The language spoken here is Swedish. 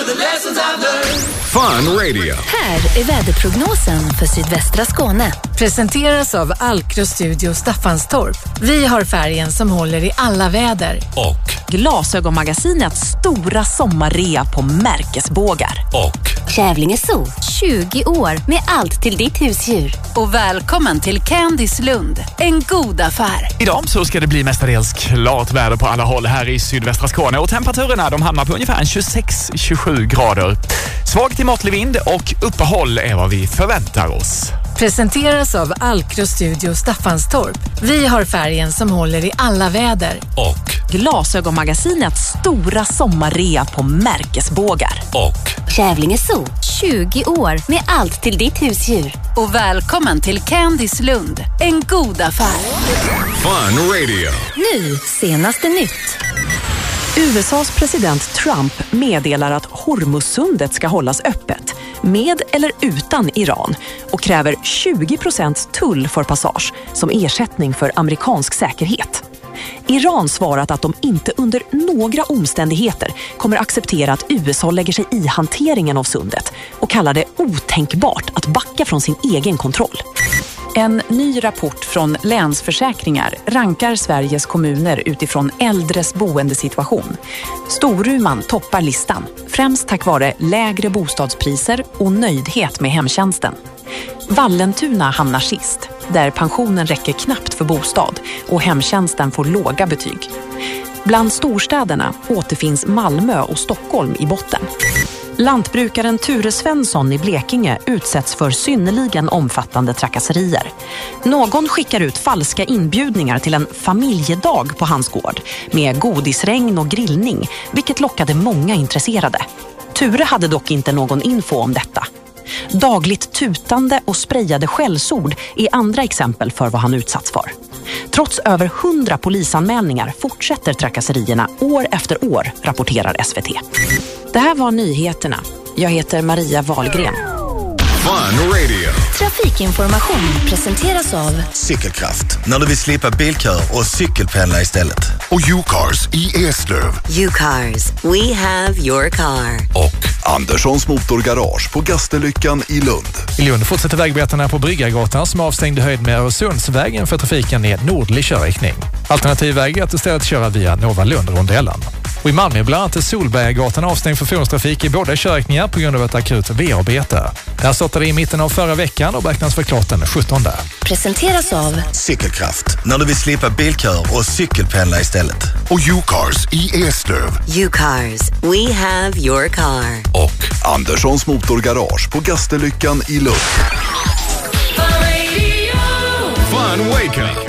the lessons I've learned. Fun Radio. Här är väderprognosen för sydvästra Skåne. Presenteras av Alkro Studio Staffanstorp. Vi har färgen som håller i alla väder. Och Glasögonmagasinets stora sommarrea på märkesbågar. och Kävlinge Zoo, 20 år med allt till ditt husdjur. Och välkommen till Candice Lund, en god affär. Idag så ska det bli mestadels klart väder på alla håll här i sydvästra Skåne och temperaturerna de hamnar på ungefär 26-27 grader. Svag till måttlig vind och uppehåll är vad vi förväntar oss. Presenteras av Alkro Studio Staffanstorp. Vi har färgen som håller i alla väder. och Glasögonmagasinets stora sommarrea på märkesbågar. och Kävlinge Zoo, 20 år med allt till ditt husdjur. Och välkommen till Candice Lund, en god affär. Fun Radio. Nu, senaste nytt. USAs president Trump meddelar att Hormuzsundet ska hållas öppet, med eller utan Iran, och kräver 20% tull för passage som ersättning för amerikansk säkerhet. Iran svarat att de inte under några omständigheter kommer acceptera att USA lägger sig i hanteringen av sundet och kallar det otänkbart att backa från sin egen kontroll. En ny rapport från Länsförsäkringar rankar Sveriges kommuner utifrån äldres boendesituation. Storuman toppar listan, främst tack vare lägre bostadspriser och nöjdhet med hemtjänsten. Vallentuna hamnar sist, där pensionen räcker knappt för bostad och hemtjänsten får låga betyg. Bland storstäderna återfinns Malmö och Stockholm i botten. Lantbrukaren Ture Svensson i Blekinge utsätts för synnerligen omfattande trakasserier. Någon skickar ut falska inbjudningar till en familjedag på hans gård med godisregn och grillning, vilket lockade många intresserade. Ture hade dock inte någon info om detta. Dagligt tutande och sprayade skällsord är andra exempel för vad han utsatts för. Trots över 100 polisanmälningar fortsätter trakasserierna år efter år, rapporterar SVT. Det här var nyheterna. Jag heter Maria Wahlgren. Fun Radio. Trafikinformation presenteras av Cykelkraft, när du vill slippa bilkör och cykelpendla istället. Och U-Cars i Eslöv. U-Cars, we have your car. Och Anderssons Motorgarage på Gasterlyckan i Lund. I Lund fortsätter vägarbetena på Bryggargatan som är avstängd i höjd med Öresundsvägen för trafiken i nordlig körriktning. Alternativväg är att istället köra via Nova Lund-rondellen. Och i Malmö bland annat är Solberggatan avstängd för fordonstrafik i båda körriktningar på grund av ett akut V-arbete. Det här startade i mitten av förra veckan och beräknas vara klart den 17. presenteras av Cykelkraft, när du vill slippa bilkör och cykelpendla istället. Och U-Cars i Eslöv. U-Cars, we have your car. och Anderssons Motorgarage på Gasterlyckan i Lund. Fun Wake Up.